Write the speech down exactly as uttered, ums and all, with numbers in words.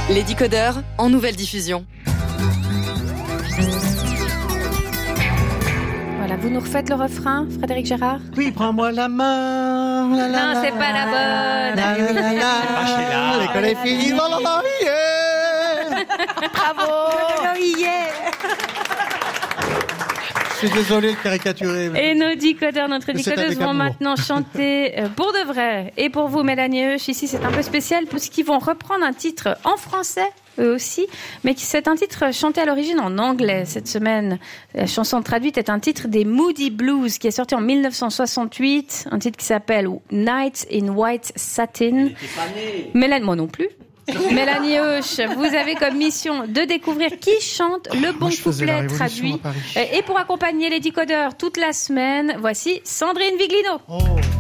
Les Décodeurs en nouvelle diffusion. Voilà, vous nous refaites le refrain, Frédéric Gérard? Oui, prends-moi la main. La, la, non, la, c'est pas la bonne. La, la, la, la, Lâchez-la. l'école est finie. La, la, la, yeah. Bravo. Yeah. Je suis désolé de caricaturer. Mais... Et nos décodeurs, notre Mais c'est décodeuse avec vont amour. maintenant chanter euh, pour de vrai. Et pour vous, Mélanie Heuch, ici c'est un peu spécial puisqu'ils vont reprendre un titre en français, eux aussi, mais qui c'est un titre chanté à l'origine en anglais cette semaine. La chanson traduite est un titre des Moody Blues qui est sorti en dix-neuf cent soixante-huit, un titre qui s'appelle Night in White Satin. Mélanie, moi non plus. Mélanie Heuch, vous avez comme mission de découvrir qui chante le bon Moi, je faisais la couplet Révolution traduit. à Paris. Et pour accompagner les décodeurs toute la semaine, voici Sandrine Viglino. Oh.